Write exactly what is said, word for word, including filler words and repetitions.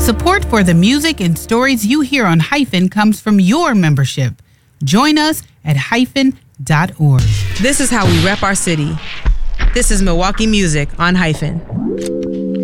Support for the music and stories you hear on Hyphen comes from your membership. Join us at hyphen dot org. This is how we rep our city. This is Milwaukee Music on Hyphen.